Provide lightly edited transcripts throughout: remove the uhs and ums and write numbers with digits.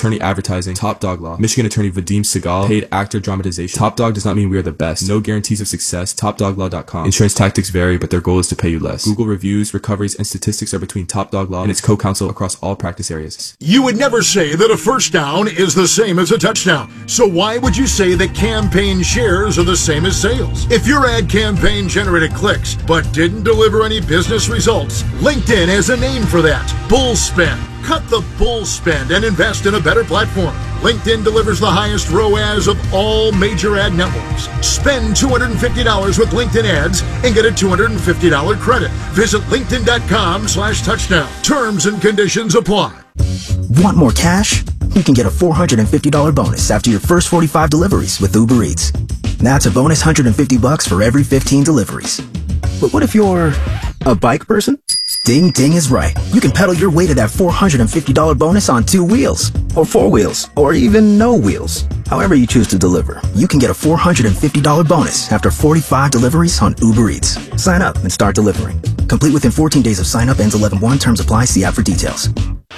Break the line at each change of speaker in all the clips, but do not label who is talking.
Attorney Advertising, Top Dog Law, Michigan Attorney Vadim Segal, Paid Actor Dramatization. Top Dog does not mean we are the best. No guarantees of success. TopDogLaw.com. Insurance tactics vary, but their goal is to pay you less. Google reviews, recoveries, and statistics are between Top Dog Law and its co-counsel across all practice areas.
You would never say that a first down is the same as a touchdown. So why would you say that campaign shares are the same as sales? If your ad campaign generated clicks but didn't deliver any business results, LinkedIn has a name for that. Bull spend. Cut the bull spend and invest in a better platform. LinkedIn delivers the highest ROAS of all major ad networks. Spend $250 with LinkedIn ads and get a $250 credit. Visit linkedin.com/touchdown. Terms and conditions apply.
Want more cash? You can get a $450 bonus after your first 45 deliveries with Uber Eats. That's a bonus $150 for every 15 deliveries. But what if you're a bike person? Ding Ding is right. You can pedal your way to that $450 bonus on 2 wheels, or 4 wheels, or even no wheels. However you choose to deliver, you can get a $450 bonus after 45 deliveries on Uber Eats. Sign up and start delivering. Complete within 14 days of sign up. Ends 11/1. Terms apply. See app for details.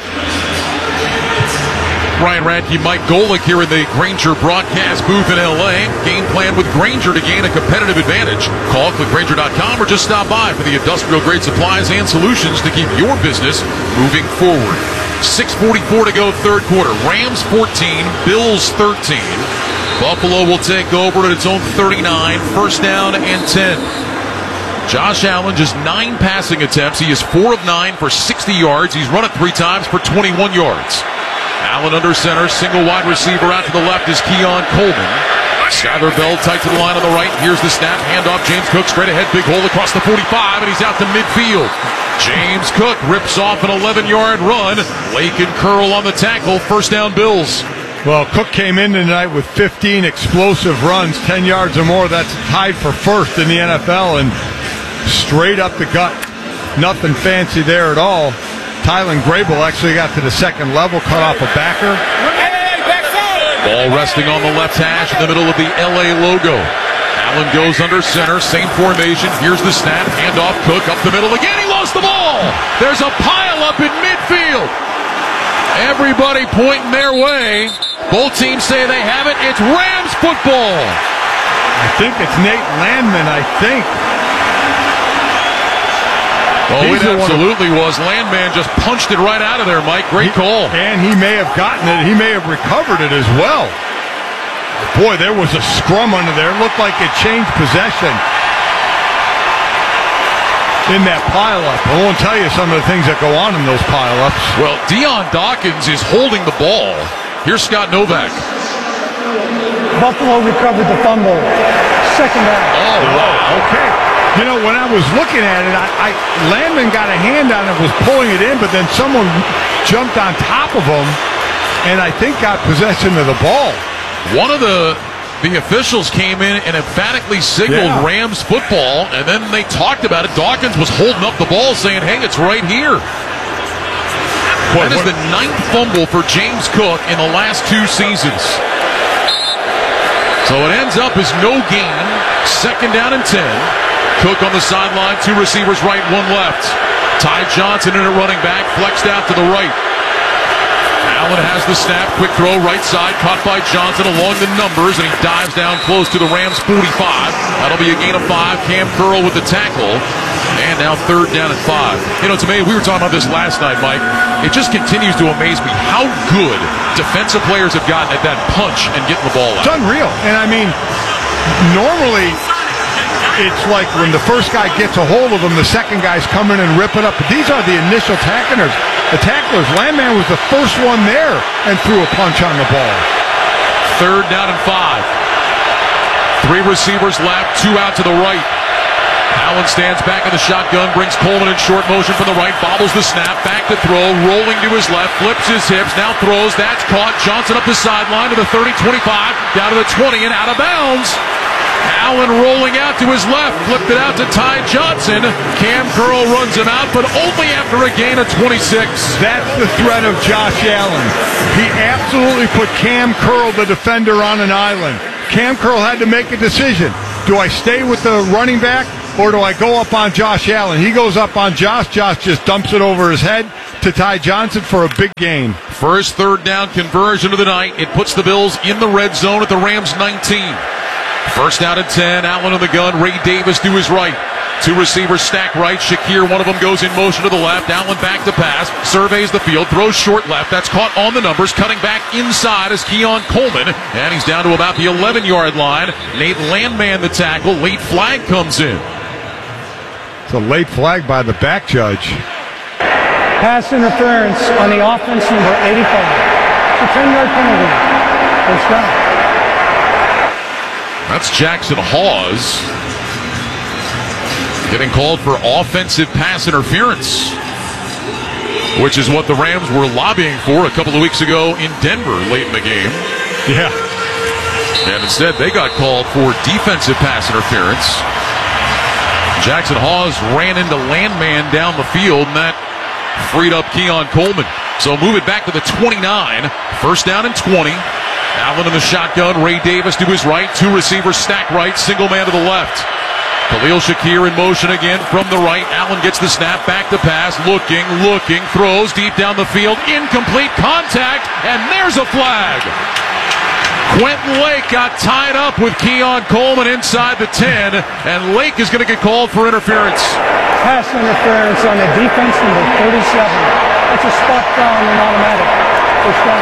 Ryan Radke, Mike Golick here in the Grainger broadcast booth in L.A. Game plan with Grainger to gain a competitive advantage. Call, click Grainger.com, or just stop by for the industrial-grade supplies and solutions to keep your business moving forward. 6:44 to go, third quarter. Rams 14, Bills 13. Buffalo will take over at its own 39, first down and 10. Josh Allen just 9 passing attempts. He is 4 of 9 for 60 yards. He's run it 3 times for 21 yards. Allen under center, single wide receiver out to the left is Keon Coleman. Skyler Bell tight to the line on the right. Here's the snap, handoff, James Cook straight ahead, big hole across the 45, and he's out to midfield. James Cook rips off an 11-yard run. Lake and Curl on the tackle, first down Bills.
Well, Cook came in tonight with 15 explosive runs, 10 yards or more. That's tied for first in the NFL, and straight up the gut. Nothing fancy there at all. Tylen Grable actually got to the second level, cut off a backer.
Ball resting on the left hash in the middle of the LA logo. Allen goes under center, same formation. Here's the snap, handoff, Cook up the middle again. He lost the ball. There's a pile up in midfield. Everybody pointing their way. Both teams say they have it. It's Rams football.
I think it's Nate Landman, I think.
Oh, it absolutely was. Landman just punched it right out of there, Mike. Great call.
And he may have gotten it. He may have recovered it as well. Boy, there was a scrum under there. It looked like it changed possession in that pileup. I won't tell you some of the things that go on in those pileups.
Well, Dion Dawkins is holding the ball. Here's Scott Novak.
Buffalo recovered the fumble. Second down.
Oh, wow.
Okay. You know, when I was looking at it, Landman got a hand on it, was pulling it in, but then someone jumped on top of him, and I think got possession of the ball.
One of the officials came in and emphatically signaled Rams football, and then they talked about it. Dawkins was holding up the ball saying, hey, it's right here. That is the 9th fumble for James Cook in the last 2 seasons. So it ends up as no gain, second down and 10. Cook on the sideline, 2 receivers right, 1 left. Ty Johnson in a running back, flexed out to the right. Allen has the snap, quick throw, right side, caught by Johnson along the numbers, and he dives down close to the Rams' 45. That'll be a gain of 5. Cam Curl with the tackle, and now third down and 5. You know, it's amazing. We were talking about this last night, Mike. It just continues to amaze me how good defensive players have gotten at that punch and getting the ball out.
It's unreal. And I mean, normally it's like when the first guy gets a hold of him, the second guy's coming and ripping up. But these are the initial tacklers. Landman was the first one there and threw a punch on the ball.
Third down and 5. 3 receivers left, 2 out to the right. Allen stands back in the shotgun, brings Coleman in short motion from the right, bobbles the snap, back to throw, rolling to his left, flips his hips, now throws, that's caught. Johnson up the sideline to the 30, 25, down to the 20 and out of bounds. Allen rolling out to his left, flipped it out to Ty Johnson. Cam Curl runs him out, but only after a gain of 26.
That's the threat of Josh Allen. He absolutely put Cam Curl, the defender, on an island. Cam Curl had to make a decision. Do I stay with the running back, or do I go up on Josh Allen? He goes up on Josh. Josh just dumps it over his head to Ty Johnson for a big gain.
First third down conversion of the night. It puts the Bills in the red zone at the Rams 19. First down and 10. Allen in the gun. Ray Davis to his right. Two receivers stack right. Shakir, one of them goes in motion to the left. Allen back to pass. Surveys the field. Throws short left. That's caught on the numbers. Cutting back inside is Keon Coleman. And he's down to about the 11-yard line. Nate Landman the tackle. Late flag comes in.
It's a late flag by the back judge.
Pass interference on the offense, number 85. It's a 10-yard penalty. First down.
That's Jackson Hawes getting called for offensive pass interference, which is what the Rams were lobbying for a couple of weeks ago in Denver late in the game.
Yeah.
And instead, they got called for defensive pass interference. Jackson Hawes ran into Landman down the field, and that freed up Keon Coleman. So move it back to the 29. First down and 20. Allen in the shotgun. Ray Davis to his right. Two receivers stack right. Single man to the left. Khalil Shakir in motion again from the right. Allen gets the snap, back to pass, looking, throws deep down the field, incomplete contact, and there's a flag. Quentin Lake got tied up with Keon Coleman inside the 10, and Lake is going to get called for interference.
Pass interference on the defense, number 37. That's a spot down and automatic. First down.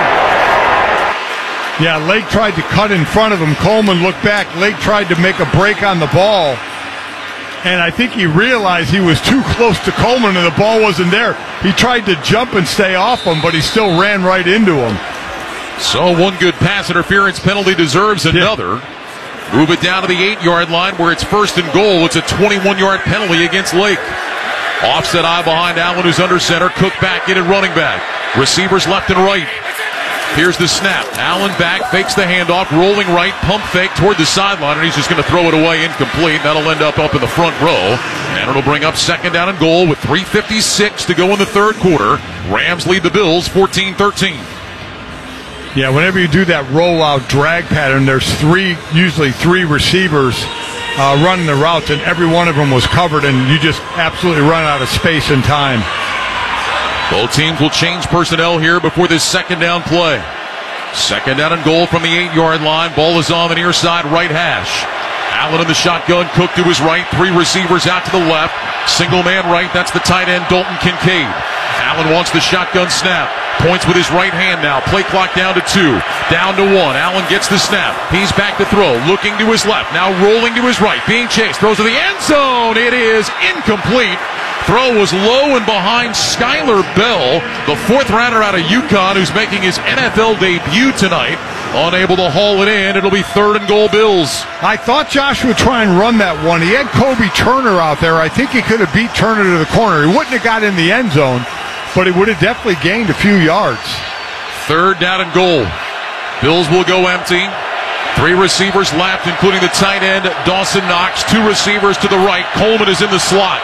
Yeah, Lake tried to cut in front of him. Coleman looked back. Lake tried to make a break on the ball. And I think he realized he was too close to Coleman and the ball wasn't there. He tried to jump and stay off him, but he still ran right into him.
So one good pass interference penalty deserves another. Yeah. Move it down to the 8-yard line where it's first and goal. It's a 21-yard penalty against Lake. Offset eye behind Allen, who's under center. Cook back in and running back. Receivers left and right. Here's the snap. Allen back, fakes the handoff, rolling right, pump fake toward the sideline, and he's just going to throw it away incomplete. That'll end up in the front row, and it'll bring up second down and goal with 3:56 to go in the third quarter. Rams lead the Bills 14-13.
Yeah, whenever you do that rollout drag pattern, there's usually three receivers running the routes, and every one of them was covered, and you just absolutely run out of space and time.
Both teams will change personnel here before this second down play. Second down and goal from the 8-yard line. Ball is on the near side right hash. Allen in the shotgun. Cook to his right. Three receivers out to the left. Single man right. That's the tight end, Dalton Kincaid. Allen wants the shotgun snap. Points with his right hand now. Play clock down to 2. Down to 1. Allen gets the snap. He's back to throw. Looking to his left. Now rolling to his right. Being chased. Throws to the end zone. It is incomplete. Throw was low and behind Skylar Bell, the fourth rounder out of UConn, who's making his NFL debut tonight. Unable to haul it in. It'll be third and goal Bills.
I thought Josh would try and run that one. He had Kobe Turner out there. I think he could have beat Turner to the corner. He wouldn't have got in the end zone, but he would have definitely gained a few yards.
Third down and goal. Bills will go empty. Three receivers left, including the tight end, Dawson Knox. Two receivers to the right. Coleman is in the slot.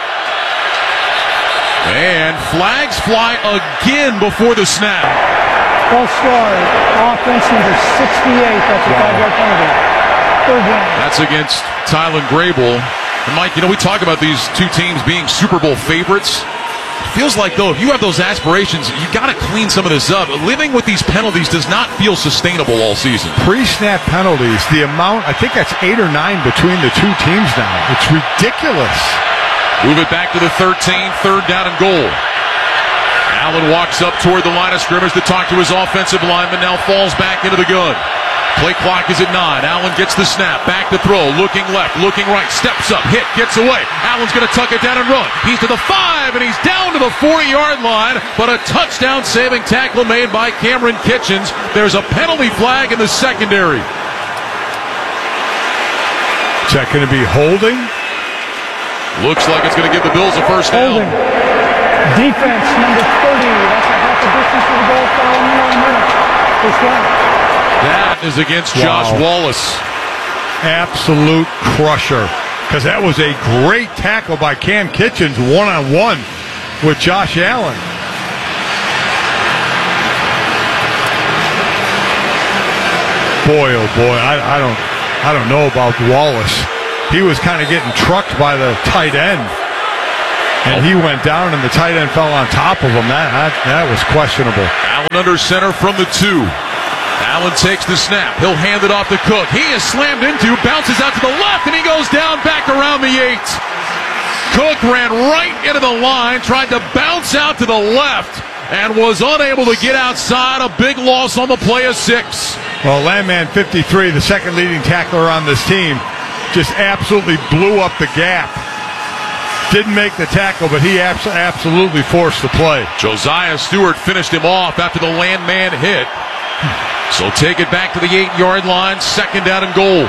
And flags fly again before the snap.
False start. Offense number 68. That's a 5-yard penalty. Third down.
That's against Tylen Grable. And Mike, we talk about these two teams being Super Bowl favorites. It feels like, though, if you have those aspirations, you got to clean some of this up. Living with these penalties does not feel sustainable all season.
Pre-snap penalties, the amount, I think that's 8 or 9 between the two teams now. It's ridiculous.
Move it back to the 13, third down and goal. Allen walks up toward the line of scrimmage to talk to his offensive lineman, now falls back into the gun. Play clock is at 9. Allen gets the snap, back to throw, looking left, looking right, steps up, hit, gets away. Allen's going to tuck it down and run. He's to the 5, and he's down to the 40-yard line, but a touchdown-saving tackle made by Cameron Kitchens. There's a penalty flag in the secondary.
Is that going to be holding?
Looks like it's going to give the Bills a first down.
Holding. Defense, number 30. That's a half the distance to the goal. Following in a minute. First down.
That is against Josh Wallace.
Absolute crusher. Because that was a great tackle by Cam Kitchens, one-on-one with Josh Allen. Boy, oh boy, I don't know about Wallace. he was kind of getting trucked by the tight end. And he went down, and the tight end fell on top of him. That was questionable.
Allen under center from the 2. Allen takes the snap. He'll hand it off to Cook. He is slammed into, bounces out to the left, and he goes down back around the 8. Cook ran right into the line, tried to bounce out to the left, and was unable to get outside. A big loss on the play of 6.
Well, Landman 53, the second leading tackler on this team, just absolutely blew up the gap. Didn't make the tackle, but he absolutely forced the play.
Josiah Stewart finished him off after the landman hit. So take it back to the 8-yard line, second down and goal.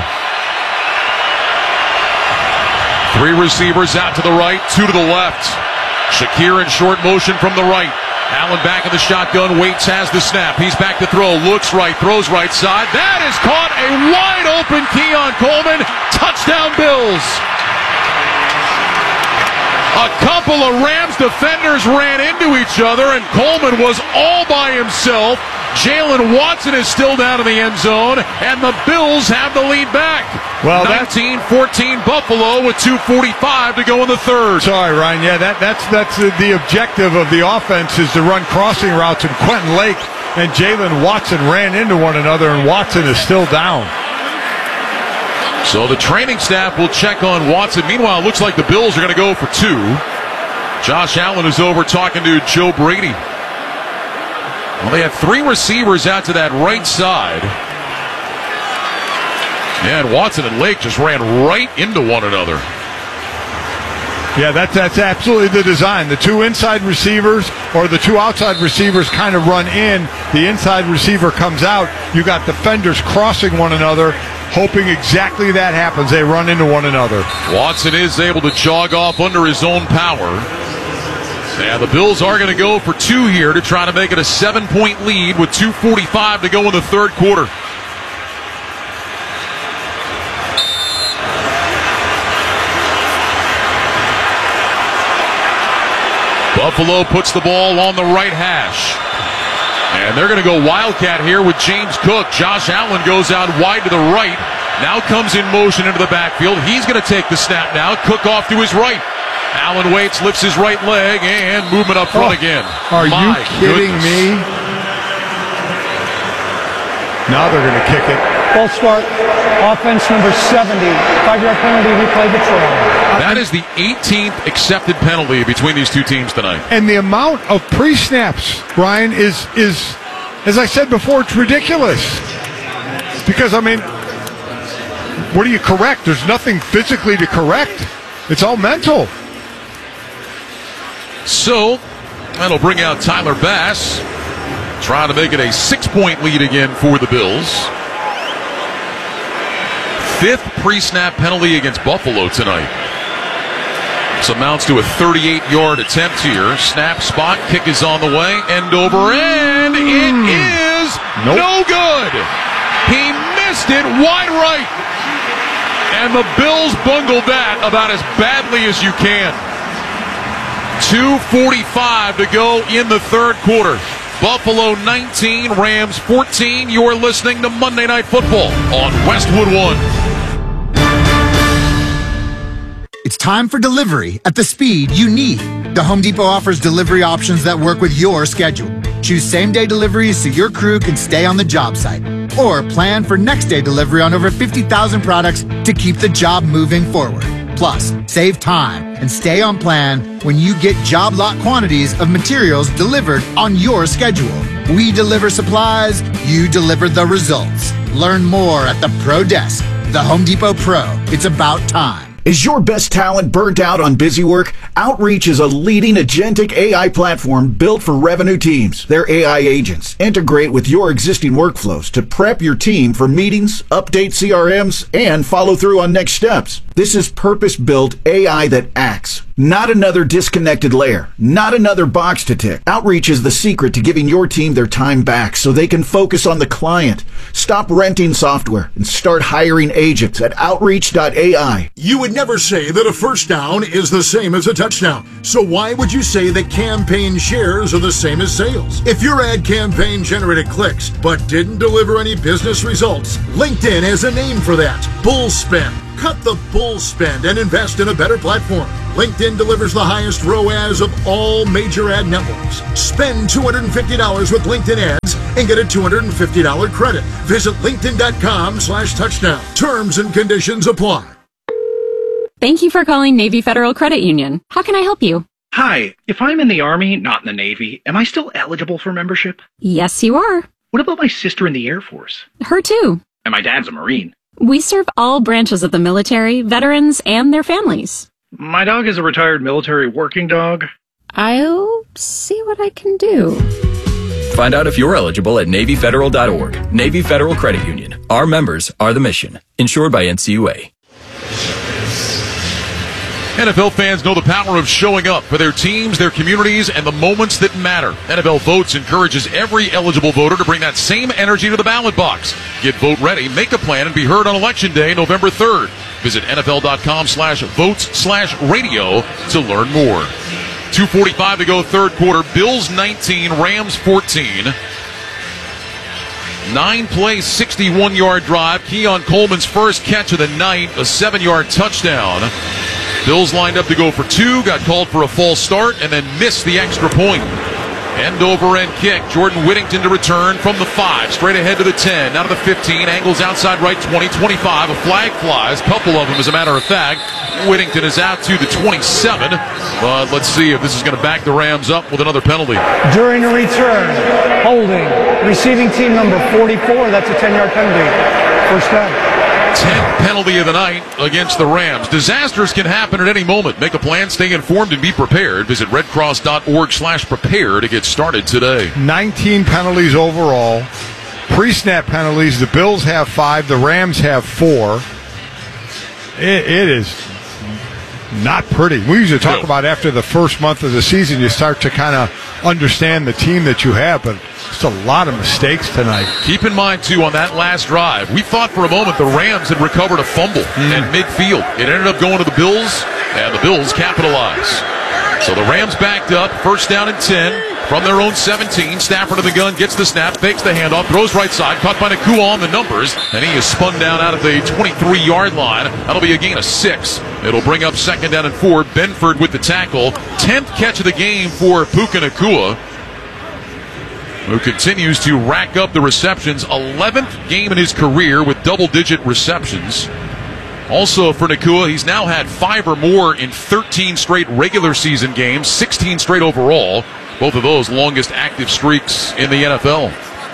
3 receivers out to the right, 2 to the left. Shakir in short motion from the right. Allen back in the shotgun, waits, has the snap. He's back to throw, looks right, throws right side. That is caught, a wide open Keon Coleman. Touchdown Bills. A couple of Rams defenders ran into each other, and Coleman was all by himself. Jalen Watson is still down in the end zone, and the Bills have the lead back. Well, 19-14 Buffalo with 2:45 to go in the third.
Sorry, Ryan. Yeah, that's the objective of the offense is to run crossing routes, and Quentin Lake and Jalen Watson ran into one another, and Watson is still down.
So the training staff will check on Watson. Meanwhile, it looks like the Bills are going to go for 2. Josh Allen is over talking to Joe Brady. Well, they had 3 receivers out to that right side. And Watson and Lake just ran right into one another.
Yeah, that's absolutely the design. The 2 inside receivers or the 2 outside receivers kind of run in. The inside receiver comes out. You got defenders crossing one another, hoping exactly that happens. They run into one another.
Watson is able to jog off under his own power. And the Bills are going to go for 2 here to try to make it a 7-point lead with 2:45 to go in the third quarter. Buffalo puts the ball on the right hash. And they're going to go Wildcat here with James Cook. Josh Allen goes out wide to the right. Now comes in motion into the backfield. He's going to take the snap now. Cook off to his right. Allen waits, lifts his right leg, and movement up front again.
Are you kidding me? Now they're going to kick it.
Ball start, offense number 70. 5-yard penalty, replay the trial.
That is the 18th accepted penalty between these 2 teams tonight.
And the amount of pre-snaps, Ryan, is as I said before, it's ridiculous. Because, I mean, what do you correct? There's nothing physically to correct. It's all mental.
So, that'll bring out Tyler Bass, trying to make it a 6-point lead again for the Bills. 5th pre-snap penalty against Buffalo tonight. This amounts to a 38-yard attempt here. Snap, spot, kick is on the way. End over end. It is no good. He missed it wide right. And the Bills bungled that about as badly as you can. 2:45 to go in the third quarter. Buffalo 19, Rams 14. You're listening to Monday Night Football on Westwood One.
It's time for delivery at the speed you need. The Home Depot offers delivery options that work with your schedule. Choose same-day deliveries so your crew can stay on the job site. Or plan for next-day delivery on over 50,000 products to keep the job moving forward. Plus, save time and stay on plan when you get job lot quantities of materials delivered on your schedule. We deliver supplies, you deliver the results. Learn more at the Pro Desk. The Home Depot Pro. It's about time.
Is your best talent burnt out on busy work? Outreach is a leading agentic AI platform built for revenue teams. Their AI agents integrate with your existing workflows to prep your team for meetings, update CRMs, and follow through on next steps. This is purpose-built AI that acts. Not another disconnected layer. Not another box to tick. Outreach is the secret to giving your team their time back so they can focus on the client. Stop renting software and start hiring agents at Outreach.ai.
You would never say that a first down is the same as a touchdown. So why would you say that campaign shares are the same as sales? If your ad campaign generated clicks but didn't deliver any business results, LinkedIn has a name for that. Bullspin. Cut the bull spend and invest in a better platform. LinkedIn delivers the highest ROAS of all major ad networks. Spend $250 with LinkedIn ads and get a $250 credit. Visit linkedin.com/touchdown. Terms and conditions apply.
Thank you for calling Navy Federal Credit Union. How can I help you?
Hi, if I'm in the Army, not in the Navy, am I still eligible for membership?
Yes, you are.
What about my sister in the Air Force?
Her too.
And my dad's a Marine.
We serve all branches of the military, veterans, and their families.
My dog is a retired military working dog.
I'll see what I can do.
Find out if you're eligible at NavyFederal.org. Navy Federal Credit Union. Our members are the mission. Insured by NCUA.
NFL fans know the power of showing up for their teams, their communities, and the moments that matter. NFL Votes encourages every eligible voter to bring that same energy to the ballot box. Get vote ready, make a plan, and be heard on Election Day, November 3rd. Visit NFL.com/votes/radio to learn more. 2:45 to go, third quarter. Bills 19, Rams 14. 9-play, 61-yard drive. Keon Coleman's first catch of the night, a 7-yard touchdown. Bills lined up to go for two, got called for a false start, and then missed the extra point. End-over-end kick. Jordan Whittington to return from the 5, straight ahead to the 10, out of the 15, angles outside right 20, 25. A flag flies, couple of them as a matter of fact. Whittington is out to the 27, but let's see if this is going to back the Rams up with another penalty.
During the return, holding, receiving team number 44, that's a 10-yard penalty. First down.
10th penalty of the night against the Rams. Disasters can happen at any moment. Make a plan, stay informed, and be prepared. Visit redcross.org/prepare to get started today.
19 penalties overall. Pre-snap penalties, the Bills have 5, the Rams have 4. It is not pretty. We usually talk about after the first month of the season, you start to kind of understand the team that you have, but it's a lot of mistakes tonight.
Keep in mind, too, on that last drive, we thought for a moment the Rams had recovered a fumble at midfield. It ended up going to the Bills, and the Bills capitalize. So the Rams backed up, first down and 10 from their own 17. Stafford in the gun, gets the snap, fakes the handoff, throws right side, caught by Nacua on the numbers, and he is spun down out of the 23-yard line. That'll be a gain of 6. It'll bring up second down and 4. Benford with the tackle. 10th catch of the game for Puka Nacua, who continues to rack up the receptions. 11th game in his career with double-digit receptions. Also for Nacua, he's now had 5 or more in 13 straight regular season games, 16 straight overall. Both of those longest active streaks in the NFL.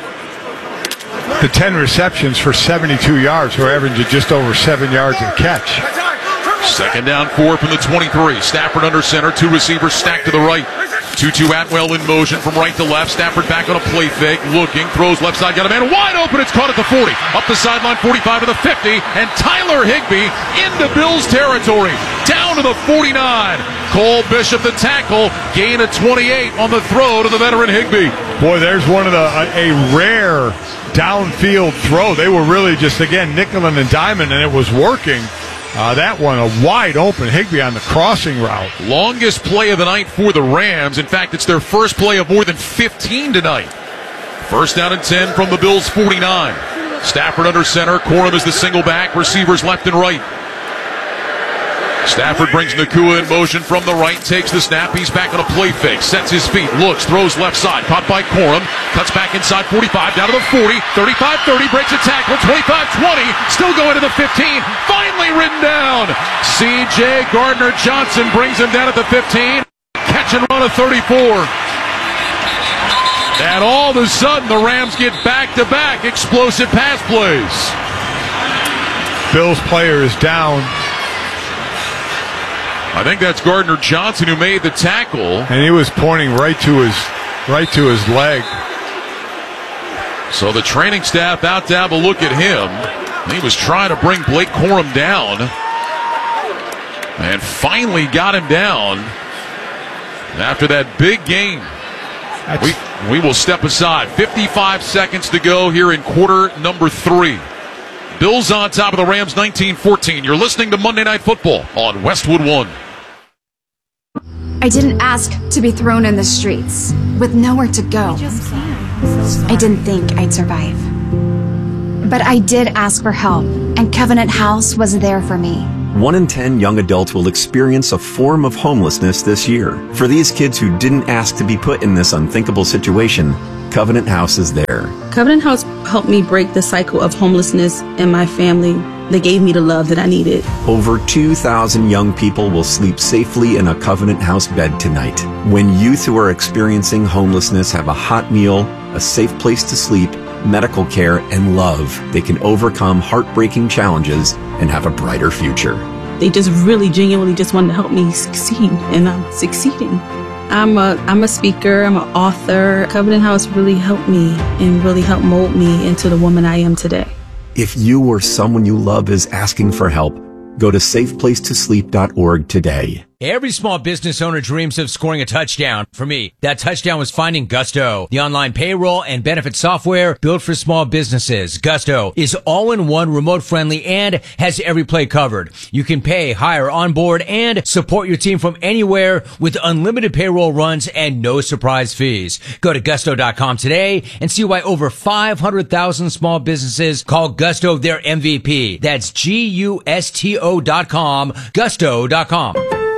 The 10 receptions for 72 yards, who are averaging just over 7 yards a catch.
Second down, 4 from the 23. Stafford under center, 2 receivers stacked to the right. Tutu Atwell in motion from right to left. Stafford back on a play fake, looking, throws left side, got a man wide open. It's caught at the 40, up the sideline, 45 to the 50, and Tyler Higbee into Bills territory, down to the 49. Cole Bishop the tackle, gain of 28 on the throw to the veteran Higbee.
Boy, there's one of a rare downfield throw. They were really just, again, nickel and diamond, and it was working. That one, a wide open Higbee on the crossing route.
Longest play of the night for the Rams. In fact, it's their first play of more than 15 tonight. First down and 10 from the Bills' 49. Stafford under center. Corum is the single back. Receivers left and right. Stafford brings Nacua in motion from the right, takes the snap. He's back on a play fake, sets his feet, looks, throws left side, caught by Corum, cuts back inside 45, down to the 40, 35-30, breaks a tackle, 25-20, still going to the 15, finally ridden down. C.J. Gardner-Johnson brings him down at the 15, catch and run of 34. And all of a sudden, the Rams get back-to-back explosive pass plays.
Bills player is down.
I think that's Gardner-Johnson who made the tackle.
And he was pointing right to his leg.
So the training staff out to have a look at him. He was trying to bring Blake Corum down. And finally got him down after that big game. We will step aside. 55 seconds to go here in quarter number 3. Bills on top of the Rams 19-14. You're listening to Monday Night Football on Westwood One.
I didn't ask to be thrown in the streets with nowhere to go. I didn't think I'd survive. But I did ask for help, and Covenant House was there for me.
1 in 10 young adults will experience a form of homelessness this year. For these kids who didn't ask to be put in this unthinkable situation, Covenant House is there.
Covenant House helped me break the cycle of homelessness in my family. They gave me the love that I needed.
Over 2,000 young people will sleep safely in a Covenant House bed tonight. When youth who are experiencing homelessness have a hot meal, a safe place to sleep, medical care, and love, they can overcome heartbreaking challenges and have a brighter future.
They just really genuinely just wanted to help me succeed, and I'm succeeding. I'm a speaker, I'm an author. Covenant House really helped me and really helped mold me into the woman I am today.
If you or someone you love is asking for help, go to safeplacetosleep.org today.
Every small business owner dreams of scoring a touchdown. For me, that touchdown was finding Gusto, the online payroll and benefit software built for small businesses. Gusto is all-in-one, remote-friendly, and has every play covered. You can pay, hire, onboard, and support your team from anywhere with unlimited payroll runs and no surprise fees. Go to Gusto.com today and see why over 500,000 small businesses call Gusto their MVP. That's Gusto.com, Gusto.com.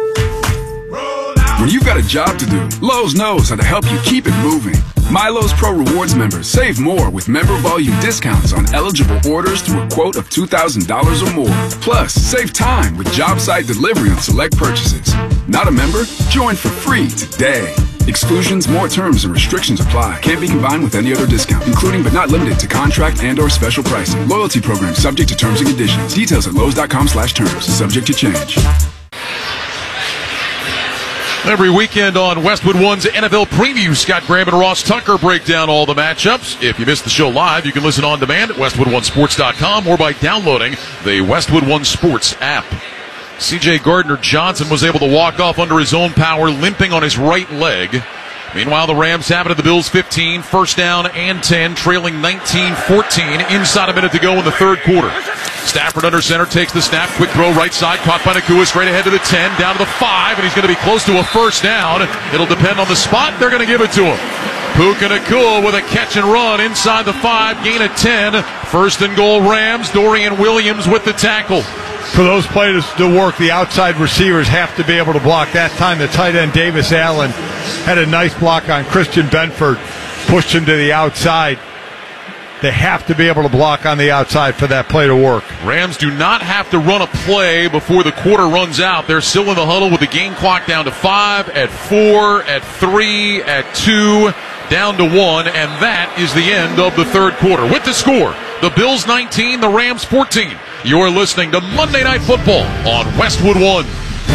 When you've got a job to do, Lowe's knows how to help you keep it moving. MyLowe's Pro Rewards members save more with member volume discounts on eligible orders through a quote of $2,000 or more. Plus, save time with job site delivery on select purchases. Not a member? Join for free today. Exclusions, more terms, and restrictions apply. Can't be combined with any other discount, including but not limited to contract and/or special pricing. Loyalty program subject to terms and conditions. Details at Lowe's.com/terms. Subject to change.
Every weekend on Westwood One's NFL Preview, Scott Graham and Ross Tucker break down all the matchups. If you missed the show live, you can listen on demand at WestwoodOneSports.com or by downloading the Westwood One Sports app. C.J. Gardner-Johnson was able to walk off under his own power, limping on his right leg. Meanwhile, the Rams have it at the Bills 15, first down and 10, trailing 19-14, inside a minute to go in the third quarter. Stafford under center takes the snap, quick throw right side, caught by Nacua, straight ahead to the 10, down to the 5, and he's going to be close to a first down. It'll depend on the spot. They're going to give it to him. Puka Nacua with a catch and run inside the 5, gain of 10. First and goal Rams, Dorian Williams with the tackle.
For those players to work, the outside receivers have to be able to block. That time, the tight end Davis Allen had a nice block on Christian Benford, pushed him to the outside. They have to be able to block on the outside for that play to work.
Rams do not have to run a play before the quarter runs out. They're still in the huddle with the game clock down to 5, at 4, at 3, at 2, down to 1, and that is the end of the third quarter. With the score, the Bills 19, the Rams 14. You're listening to Monday Night Football on Westwood One.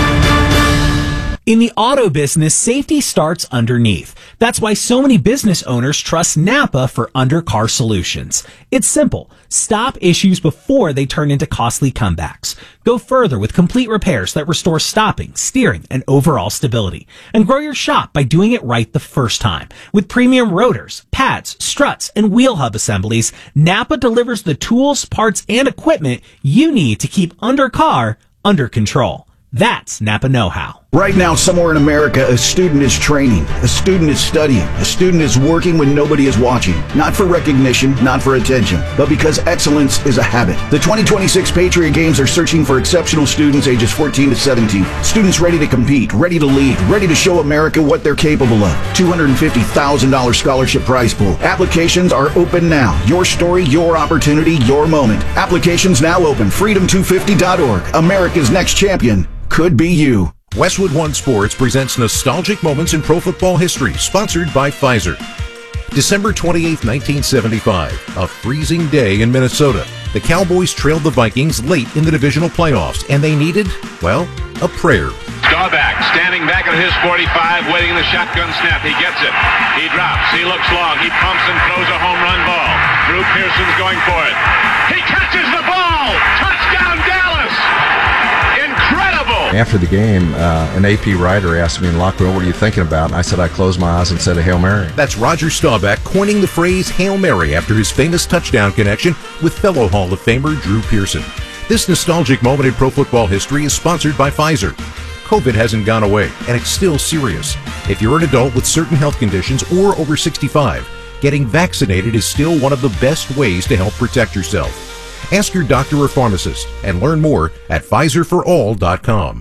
In the auto business, safety starts underneath. That's why so many business owners trust Napa for undercar solutions. It's simple. Stop issues before they turn into costly comebacks. Go further with complete repairs that restore stopping, steering, and overall stability. And grow your shop by doing it right the first time. With premium rotors, pads, struts, and wheel hub assemblies, Napa delivers the tools, parts, and equipment you need to keep undercar under control. That's Napa know-how.
Right now, somewhere in America, a student is training, a student is studying, a student is working when nobody is watching. Not for recognition, not for attention, but because excellence is a habit. The 2026 Patriot Games are searching for exceptional students ages 14 to 17. Students ready to compete, ready to lead, ready to show America what they're capable of. $250,000 scholarship prize pool. Applications are open now. Your story, your opportunity, your moment. Applications now open. Freedom250.org. America's next champion could be you.
Westwood One Sports presents Nostalgic Moments in Pro Football History, sponsored by Pfizer. December 28, 1975, a freezing day in Minnesota. The Cowboys trailed the Vikings late in the divisional playoffs, and they needed, well, a prayer.
Staubach standing back at his 45, waiting the shotgun snap. He gets it. He drops. He looks long. He pumps and throws a home run ball. Drew Pearson's going for it. He catches the ball. Touchdown, Dallas. Incredible.
After the game, an AP writer asked me in the locker room, what are you thinking about? And I said I closed my eyes and said a Hail Mary.
That's Roger Staubach coining the phrase Hail Mary after his famous touchdown connection with fellow Hall of Famer Drew Pearson. This nostalgic moment in pro football history is sponsored by Pfizer. COVID hasn't gone away, and it's still serious. If you're an adult with certain health conditions or over 65, getting vaccinated is still one of the best ways to help protect yourself. Ask your doctor or pharmacist and learn more at PfizerForAll.com.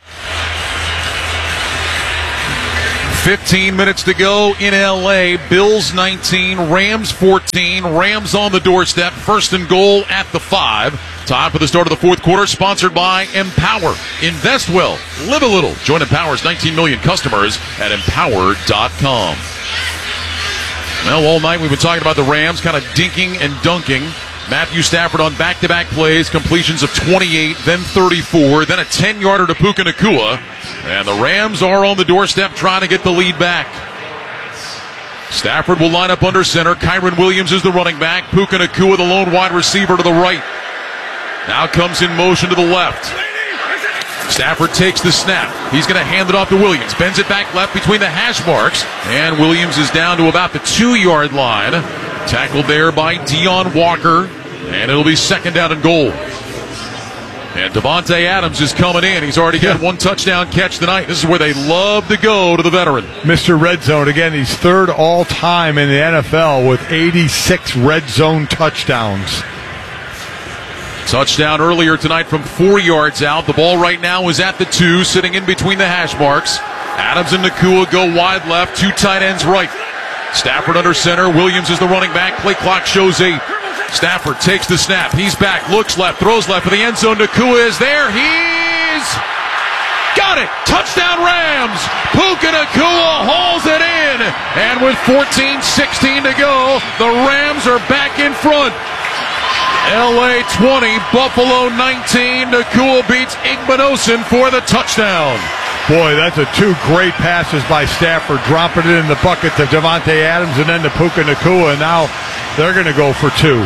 15 minutes to go in L.A. Bills 19, Rams 14. Rams on the doorstep. First and goal at the 5. Time for the start of the fourth quarter. Sponsored by Empower. Invest well. Live a little. Join Empower's 19 million customers at Empower.com. Well, all night we've been talking about the Rams kind of dinking and dunking. Matthew Stafford on back-to-back plays, completions of 28, then 34, then a 10-yarder to Puka Nacua. And the Rams are on the doorstep trying to get the lead back. Stafford will line up under center. Kyren Williams is the running back. Puka Nacua, the lone wide receiver, to the right. Now comes in motion to the left. Stafford takes the snap. He's going to hand it off to Williams. Bends it back left between the hash marks. And Williams is down to about the 2-yard line. Tackled there by Dion Walker. And it'll be second down and goal. And Davante Adams is coming in. He's already got one touchdown catch tonight. This is where they love to go to the veteran.
Mr. Red Zone. Again, he's third all-time in the NFL with 86 red zone touchdowns.
Touchdown earlier tonight from 4 yards out. The ball right now is at the 2, sitting in between the hash marks. Adams and Nacua go wide left, 2 tight ends right. Stafford under center. Williams is the running back. Play clock shows 8. Stafford takes the snap. He's back. Looks left. Throws left for the end zone. Nacua is there. He's got it. Touchdown Rams. Puka Nacua hauls it in. And with 14:16 to go, the Rams are back in front. LA 20, Buffalo 19. Nacua beats Igbenogson for the touchdown.
Boy, that's 2 great passes by Stafford, dropping it in the bucket to Davante Adams and then to Puka Nacua, and now they're going to go for 2.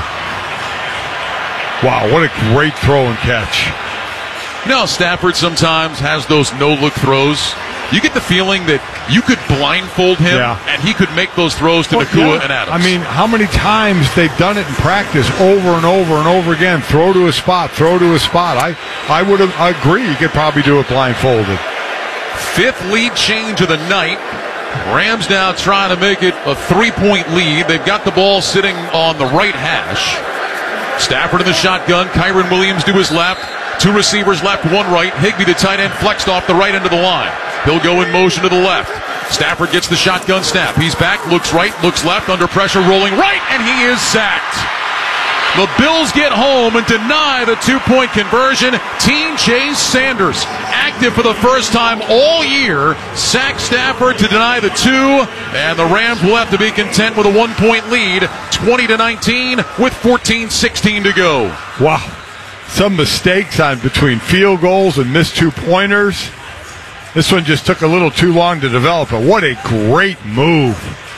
Wow, what a great throw and catch.
You know, Stafford sometimes has those no-look throws. You get the feeling that you could blindfold him, and he could make those throws to Nacua and Adams.
I mean, how many times they've done it in practice over and over and over again. Throw to a spot, throw to a spot. I would agree you could probably do it blindfolded.
5th lead change of the night. Rams now trying to make it a 3-point lead. They've got the ball sitting on the right hash. Stafford in the shotgun. Kyren Williams to his left. 2 receivers left, 1 right. Higbee, the tight end, flexed off the right end of the line. He'll go in motion to the left. Stafford gets the shotgun snap. He's back, looks right, looks left, under pressure, rolling right, and he is sacked. The Bills get home and deny the 2-point conversion. Teen Chase Sanders, active for the first time all year, sacks Stafford to deny the 2, and the Rams will have to be content with a 1-point lead, 20-19, with 14:16 to go.
Wow. Some mistakes on between field goals and missed 2-pointers. This one just took a little too long to develop, but what a great move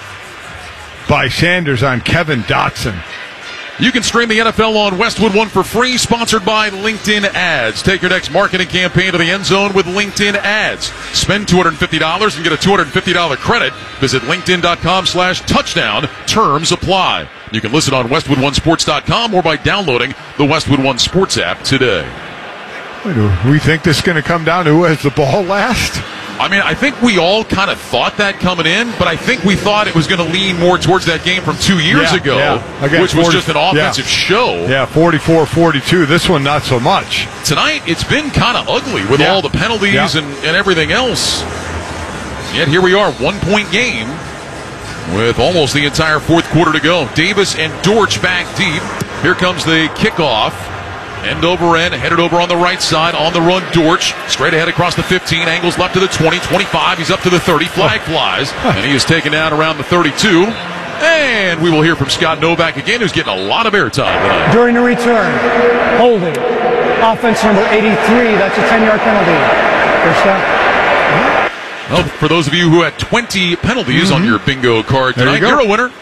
by Sanders on Kevin Dotson.
You can stream the NFL on Westwood One for free, sponsored by LinkedIn Ads. Take your next marketing campaign to the end zone with LinkedIn Ads. Spend $250 and get a $250 credit. Visit linkedin.com/touchdown. Terms apply. You can listen on WestwoodOneSports.com or by downloading the Westwood One Sports app today.
Do we think this is going to come down to who has the ball last?
I mean, I think we all kind of thought that coming in, but I think we thought it was going to lean more towards that game from 2 years ago,
Again,
which was just an offensive show.
Yeah, 44-42. This one, not so much.
Tonight, it's been kind of ugly with all the penalties and everything else. Yet here we are, 1-point game with almost the entire fourth quarter to go. Davis and Dortch back deep. Here comes the kickoff. End over end, headed over on the right side, on the run, Dortch, straight ahead across the 15, angles left to the 20, 25, he's up to the 30, flag flies, and he is taken down around the 32, and we will hear from Scott Novak again, who's getting a lot of airtime tonight.
During the return, holding, offense number 83, that's a 10-yard penalty. First down.
Well, for those of you who had 20 penalties on your bingo card tonight, you're a winner.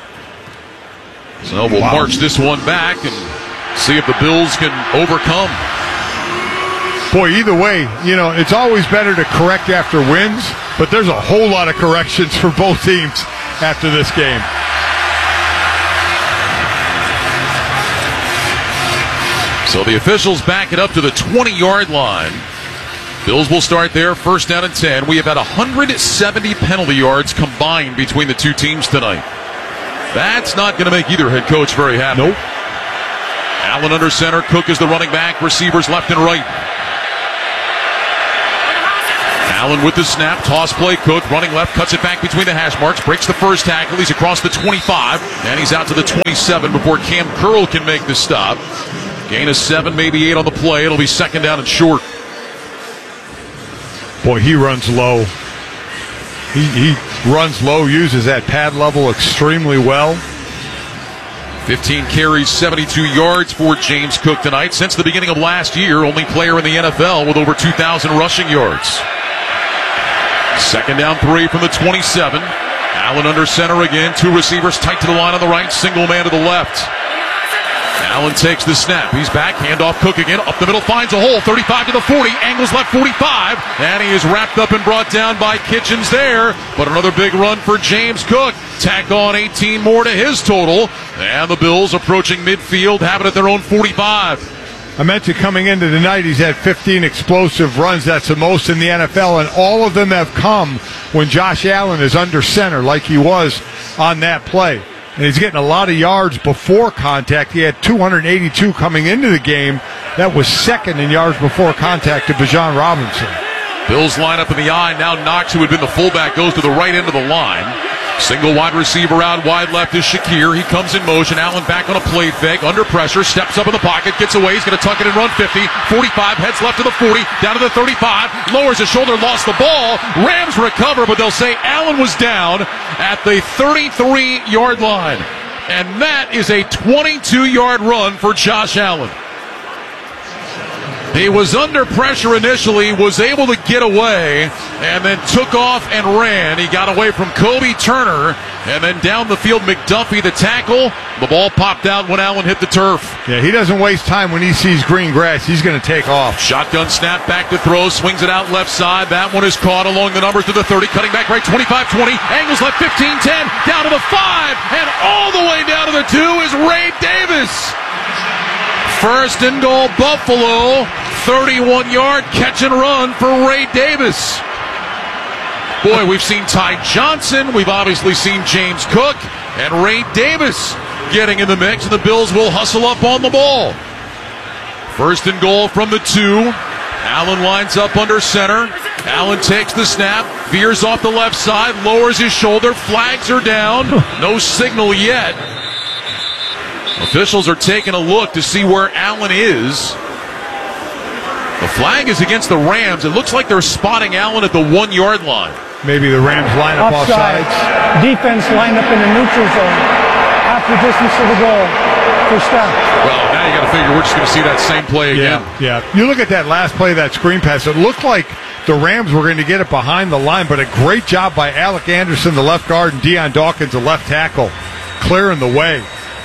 So we'll march this one back and see if the Bills can overcome.
Boy, either way, it's always better to correct after wins, but there's a whole lot of corrections for both teams after this game.
So the officials back it up to the 20-yard line. Bills will start there, first down and 10. We have had 170 penalty yards combined between the two teams tonight. That's not going to make either head coach very happy.
Nope.
Allen under center. Cook is the running back. Receivers left and right. Allen with the snap. Toss play. Cook running left. Cuts it back between the hash marks. Breaks the first tackle. He's across the 25. And he's out to the 27 before Cam Curl can make the stop. Gain of 7, maybe 8 on the play. It'll be second down and short.
Boy, he runs low. He runs low, uses that pad level extremely well.
15 carries, 72 yards for James Cook tonight. Since the beginning of last year, only player in the NFL with over 2,000 rushing yards. Second down 3 from the 27. Allen under center again. 2 receivers tight to the line on the right. Single man to the left. Allen takes the snap. He's back. Handoff Cook again. Up the middle. Finds a hole. 35 to the 40. Angles left 45. And he is wrapped up and brought down by Kitchens there. But another big run for James Cook. Tack on 18 more to his total. And the Bills approaching midfield. Have it at their own 45.
I mentioned coming into the night, he's had 15 explosive runs. That's the most in the NFL. And all of them have come when Josh Allen is under center like he was on that play. And he's getting a lot of yards before contact. He had 282 coming into the game. That was second in yards before contact to Bijan Robinson.
Bills line up in the I. Now Knox, who had been the fullback, goes to the right end of the line. Single wide receiver out wide left is Shakir. He comes in motion. Allen back on a play fake. Under pressure. Steps up in the pocket. Gets away. He's going to tuck it and run 50. 45. Heads left to the 40. Down to the 35. Lowers his shoulder. Lost the ball. Rams recover, but they'll say Allen was down at the 33-yard line. And that is a 22-yard run for Josh Allen. He was under pressure initially, was able to get away, and then took off and ran. He got away from Kobe Turner, and then down the field, McDuffie, the tackle. The ball popped out when Allen hit the turf.
Yeah, he doesn't waste time when he sees green grass. He's going to take off.
Shotgun snap, back to throw, swings it out left side. That one is caught along the numbers to the 30, cutting back right, 25-20, angles left 15-10, down to the 5, and all the way down to the 2 is Ray Davis. First and goal, Buffalo. 31-yard catch and run for Ray Davis. Boy, we've seen Ty Johnson. We've obviously seen James Cook. And Ray Davis getting in the mix. And the Bills will hustle up on the ball. First and goal from the 2. Allen lines up under center. Allen takes the snap. Veers off the left side. Lowers his shoulder. Flags are down. No signal yet. Officials are taking a look to see where Allen is. The flag is against the Rams. It looks like they're spotting Allen at the 1-yard line.
Maybe the Rams line up
offside.
offsides.
Defense lined up in the neutral zone. Half the distance to the goal. First down.
Well, now you got to figure we're just going to see that same play again.
Yeah. You look at that last play, that screen pass. It looked like the Rams were going to get it behind the line, but a great job by Alec Anderson, the left guard, and Deion Dawkins, the left tackle, clearing the way.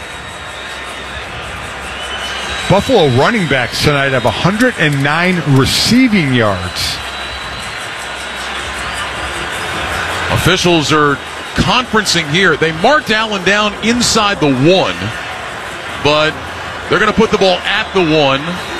Buffalo running backs tonight have 109 receiving yards.
Officials are conferencing here. They marked Allen down inside the 1, but they're going to put the ball at the 1.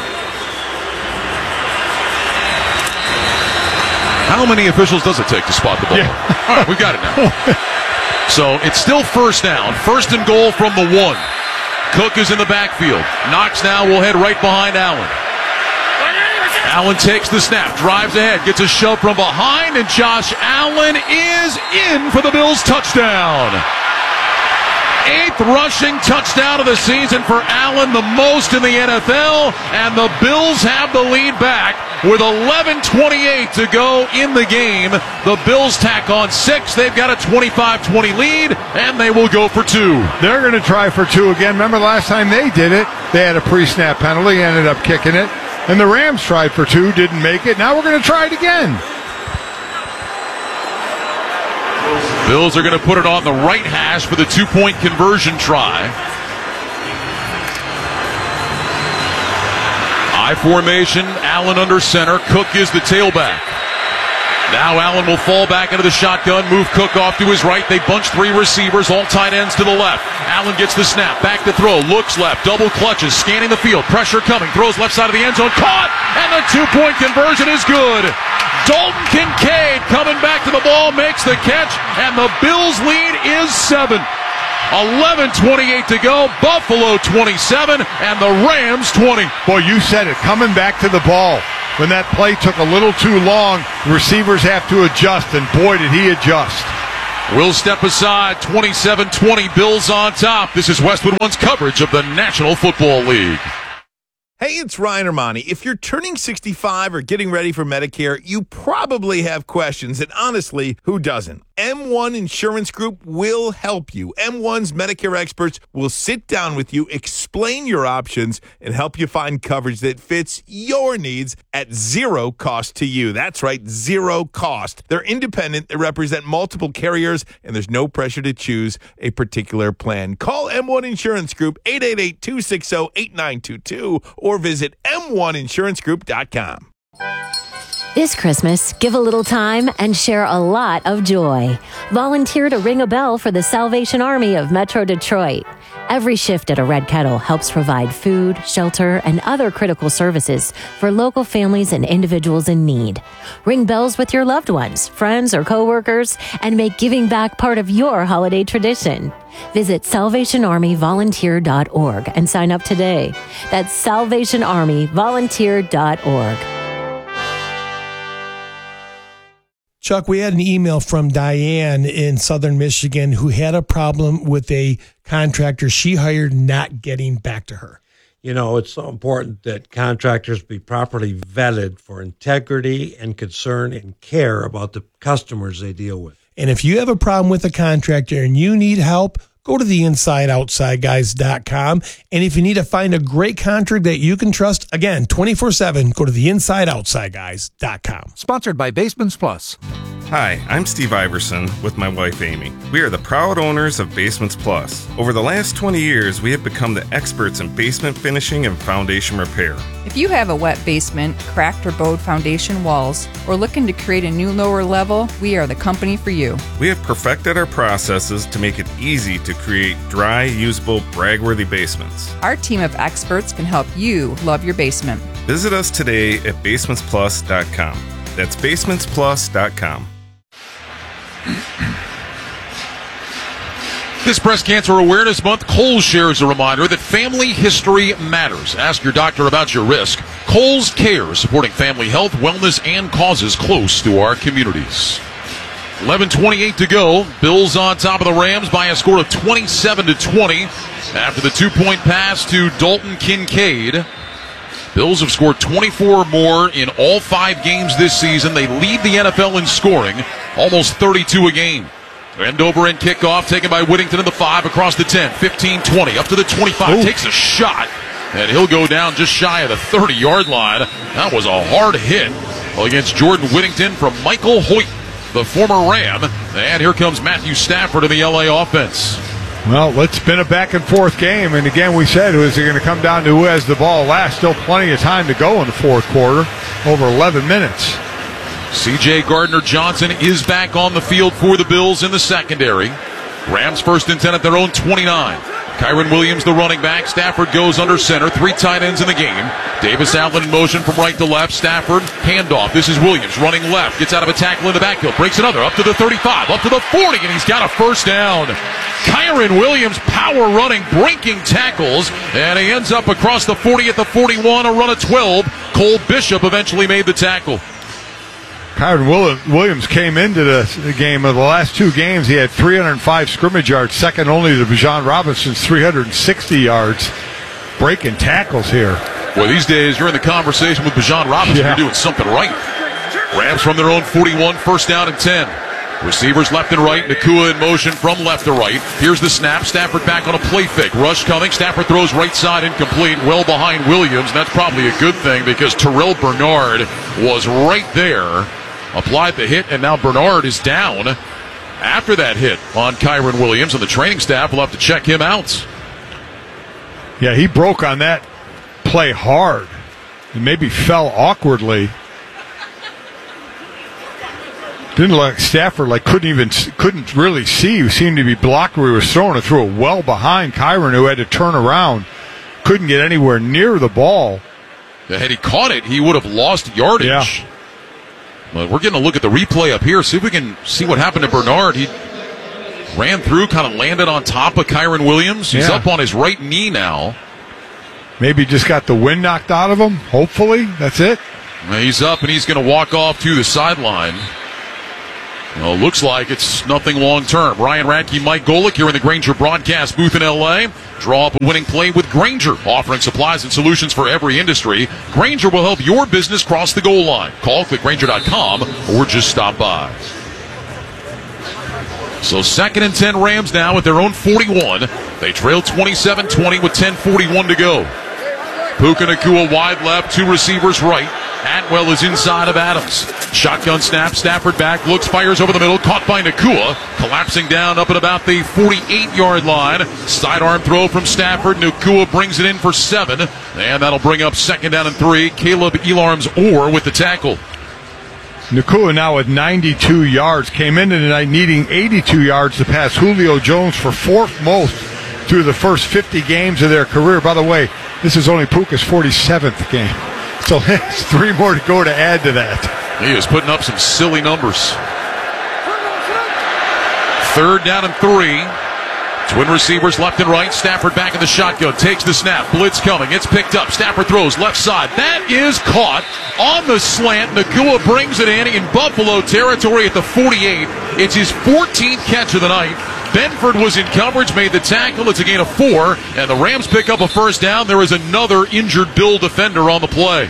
How many officials does it take to spot the ball? Yeah. All right, we got it now. So it's still first down. First and goal from the 1. Cook is in the backfield. Knox now will head right behind Allen. Allen takes the snap, drives ahead, gets a shove from behind, and Josh Allen is in for the Bills' touchdown. 8th rushing touchdown of the season for Allen, the most in the NFL, and the Bills have the lead back with 11:28 to go in the game. The Bills tack on 6. They've got a 25-20 lead, and they will go for 2.
They're going to try for 2 again. Remember last time they did it, they had a pre-snap penalty, ended up kicking it, and the Rams tried for 2, didn't make it. Now we're going to try it again.
Bills are going to put it on the right hash for the 2-point conversion try. I formation, Allen under center. Cook is the tailback. Now Allen will fall back into the shotgun, move Cook off to his right. They bunch 3 receivers, all tight ends to the left. Allen gets the snap, back to throw, looks left, double clutches, scanning the field, pressure coming, throws left side of the end zone, caught, and the 2-point conversion is good. Dalton Kincaid coming back to the ball, makes the catch, and the Bills' lead is 7. 11:28 to go. Buffalo 27 and the Rams 20.
Boy, you said it. Coming back to the ball. When that play took a little too long, the receivers have to adjust, and boy, did he adjust.
We'll step aside. 27-20, Bills on top. This is Westwood One's coverage of the National Football League.
Hey, it's Ryan Armani. If you're turning 65 or getting ready for Medicare, you probably have questions, and honestly, who doesn't? M1 Insurance Group will help you. M1's Medicare experts will sit down with you, explain your options, and help you find coverage that fits your needs at zero cost to you. That's right, zero cost. They're independent, they represent multiple carriers, and there's no pressure to choose a particular plan. Call M1 Insurance Group, 888-260-8922, or visit m1insurancegroup.com.
This Christmas, give a little time and share a lot of joy. Volunteer to ring a bell for the Salvation Army of Metro Detroit. Every shift at a Red Kettle helps provide food, shelter, and other critical services for local families and individuals in need. Ring bells with your loved ones, friends, or coworkers, and make giving back part of your holiday tradition. Visit SalvationArmyVolunteer.org and sign up today. That's SalvationArmyVolunteer.org.
Chuck, we had an email from Diane in Southern Michigan who had a problem with a contractor she hired not getting back to her.
You know, it's so important that contractors be properly vetted for integrity and concern and care about the customers they deal with.
And if you have a problem with a contractor and you need help, go to theinsideoutsideguys.com. And if you need to find a great contractor that you can trust, again, 24/7, go to theinsideoutsideguys.com.
Sponsored by Basements Plus.
Hi, I'm Steve Iverson with my wife Amy. We are the proud owners of Basements Plus. Over the last 20 years, we have become the experts in basement finishing and foundation repair.
If you have a wet basement, cracked or bowed foundation walls, or looking to create a new lower level, we are the company for you.
We have perfected our processes to make it easy to create dry, usable, brag-worthy basements.
Our team of experts can help you love your basement.
Visit us today at basementsplus.com. That's basementsplus.com.
This Breast Cancer Awareness Month, Kohl's shares a reminder that family history matters. Ask your doctor about your risk. Kohl's Care, supporting family health, wellness, and causes close to our communities. 11:28 to go. Bills on top of the Rams by a score of 27-20 after the 2-point pass to Dalton Kincaid. Bills have scored 24 more in all 5 games this season. They lead the NFL in scoring, almost 32 a game. End over end kickoff taken by Whittington in the 5 across the 10, 15-20, up to the 25, takes a shot, and he'll go down just shy of the 30-yard line. That was a hard hit against Jordan Whittington from Michael Hoyt, the former Ram. And here comes Matthew Stafford in the LA offense.
Well, it's been a back-and-forth game, and again, we said, is it going to come down to who has the ball last? Still plenty of time to go in the fourth quarter, over 11 minutes.
C.J. Gardner-Johnson is back on the field for the Bills in the secondary. Rams 1st and 10 at their own 29. Kyron Williams, the running back. Stafford goes under center. 3 tight ends in the game. Davis Allen in motion from right to left. Stafford, handoff. This is Williams running left. Gets out of a tackle in the backfield. Breaks another. Up to the 35. Up to the 40. And he's got a first down. Kyron Williams power running, breaking tackles. And he ends up across the 40 at the 41. A run of 12. Cole Bishop eventually made the tackle.
Kyron Williams came into the game of the last 2 games. He had 305 scrimmage yards, second only to Bijan Robinson's 360 yards. Breaking tackles here.
Well, these days you're in the conversation with Bijan Robinson. You're doing something right. Rams from their own 41, 1st down and 10. Receivers left and right. Nakua in motion from left to right. Here's the snap. Stafford back on a play fake. Rush coming. Stafford throws right side incomplete. Well behind Williams. And that's probably a good thing because Terrell Bernard was right there. Applied the hit, and now Bernard is down after that hit on Kyron Williams, and the training staff will have to check him out.
Yeah, he broke on that play hard. He maybe fell awkwardly. Didn't look like Stafford couldn't really see. He seemed to be blocked where he was throwing it, threw it well behind Kyron, who had to turn around. Couldn't get anywhere near the ball.
Had he caught it, he would have lost yardage.
Yeah.
Well, we're getting a look at the replay up here. See if we can see what happened to Bernard. He ran through, kind of landed on top of Kyron Williams. He's
Yeah.
up on his right knee now.
Maybe just got the wind knocked out of him. Hopefully, that's it.
He's up and he's going to walk off to the sideline. Well, looks like it's nothing long term. Ryan Radke, Mike Golick here in the Grainger broadcast booth in L.A. Draw up a winning play with Grainger, offering supplies and solutions for every industry. Grainger will help your business cross the goal line. Call, click Grainger.com, or just stop by. So 2nd and 10 Rams now at their own 41. They trail 27-20 with 10:41 to go. Puka Nacua wide left, 2 receivers right. Atwell is inside of Adams. Shotgun snap, Stafford back, looks, fires over the middle, caught by Nacua, collapsing down up at about the 48-yard line. Sidearm throw from Stafford. Nacua brings it in for 7, and that'll bring up 2nd down and 3. Caleb Elarms-Orr with the tackle.
Nacua now at 92 yards. Came into tonight needing 82 yards to pass Julio Jones for 4th most through the first 50 games of their career. By the way, this is only Puka's 47th game. So it's 3 more to go to add to that.
He is putting up some silly numbers. 3rd down and 3. Twin receivers left and right. Stafford back in the shotgun. Takes the snap. Blitz coming. It's picked up. Stafford throws left side. That is caught on the slant. Nacua brings it in Buffalo territory at the 48. It's his 14th catch of the night. Benford was in coverage, made the tackle. It's a gain of 4, and the Rams pick up a 1st down. There is another injured Bill defender on the play.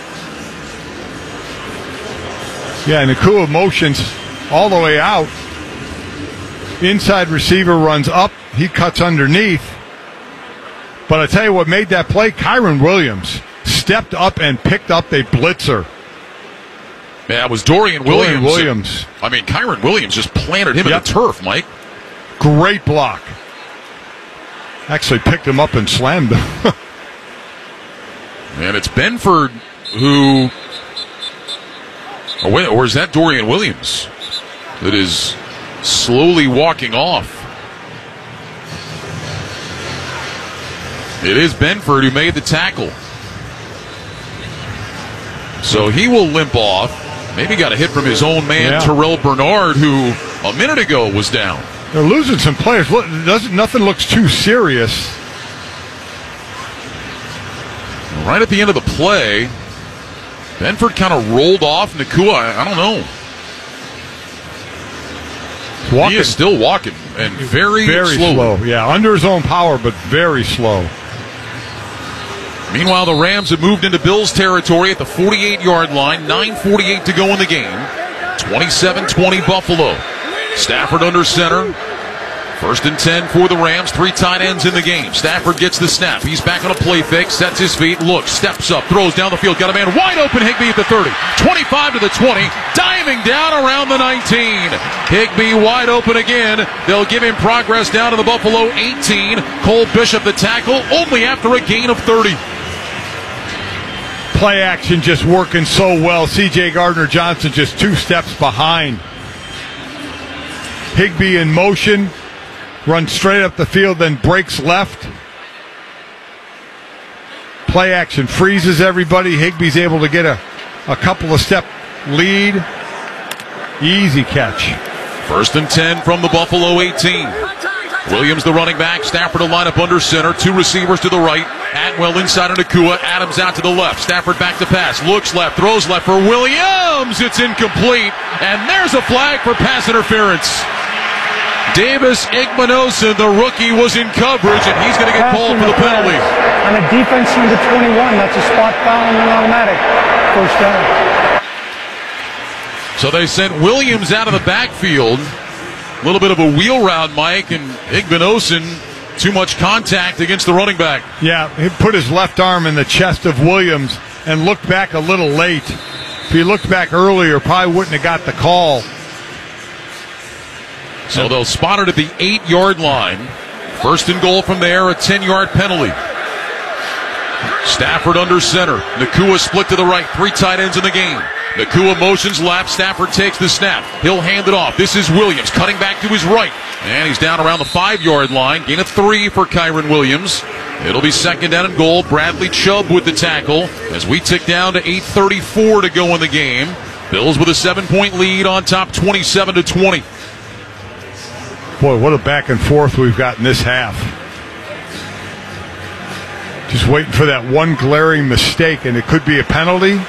Yeah, Nacua motions all the way out. Inside receiver runs up. He cuts underneath. But I tell you what made that play, Kyron Williams stepped up and picked up a blitzer.
Yeah, it was Dorian Williams. I mean, Kyron Williams just planted him in the turf, Mike.
Great block. Actually picked him up and slammed him.
And it's Benford who... Or is that Dorian Williams that is slowly walking off? It is Benford who made the tackle. So he will limp off. Maybe got a hit from his own man, Terrell Bernard, who a minute ago was down.
They're losing some players. Nothing looks too serious.
Right at the end of the play, Benford kind of rolled off Nacua. I don't know. He is still walking, and very
slow. Yeah, under his own power, but very slow.
Meanwhile, the Rams have moved into Bills territory at the 48-yard line. 9:48 to go in the game. 27-20 Buffalo. Stafford under center. 1st and 10 for the Rams. 3 tight ends in the game. Stafford gets the snap. He's back on a play fake. Sets his feet. Looks. Steps up. Throws down the field. Got a man wide open. Higbee at the 30. 25 to the 20. Diving down around the 19. Higbee wide open again. They'll give him progress down to the Buffalo 18. Cole Bishop the tackle. Only after a gain of 30.
Play action just working so well. C.J. Gardner-Johnson just 2 steps behind. Higbee in motion. Runs straight up the field, then breaks left. Play action freezes everybody. Higbee's able to get a couple of step lead. Easy catch.
1st and 10 from the Buffalo 18. Williams, the running back. Stafford to line up under center. 2 receivers to the right. Atwell inside of Nacua. Adams out to the left. Stafford back to pass. Looks left. Throws left for Williams. It's incomplete. And there's a flag for pass interference. Davis Igmanosin, the rookie, was in coverage, and he's going to get called for the penalty.
On a defense number 21, that's a spot foul and an automatic 1st down.
So they sent Williams out of the backfield. A little bit of a wheel route, Mike, and Igmanosin, too much contact against the running back.
Yeah, he put his left arm in the chest of Williams and looked back a little late. If he looked back earlier, probably wouldn't have got the call.
So they'll spot it at the 8-yard line. 1st and goal from there, a 10-yard penalty. Stafford under center. Nacua split to the right. 3 tight ends in the game. Nacua motions left. Stafford takes the snap. He'll hand it off. This is Williams cutting back to his right. And he's down around the 5-yard line. Gain of 3 for Kyron Williams. It'll be 2nd down and goal. Bradley Chubb with the tackle as we tick down to 8:34 to go in the game. Bills with a 7-point lead on top, 27-20.
Boy, what a back and forth we've got in this half. Just waiting for that one glaring mistake, and it could be a penalty.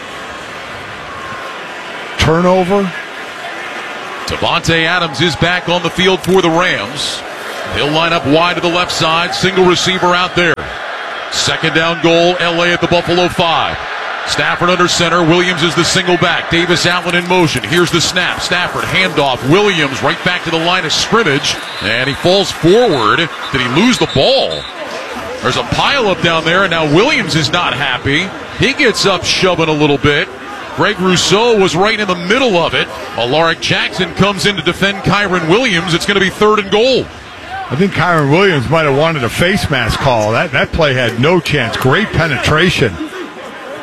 Turnover.
Davante Adams is back on the field for the Rams. He'll line up wide to the left side. Single receiver out there. Second down goal, LA at the Buffalo 5. Stafford under center. Williams is the single back. Davis Allen in motion. Here's the snap. Stafford, handoff. Williams right back to the line of scrimmage. And he falls forward. Did he lose the ball? There's a pileup down there, and now Williams is not happy. He gets up shoving a little bit. Greg Rousseau was right in the middle of it. Alaric Jackson comes in to defend Kyron Williams. It's going to be 3rd and goal.
I think Kyron Williams might have wanted a face mask call. That play had no chance. Great penetration.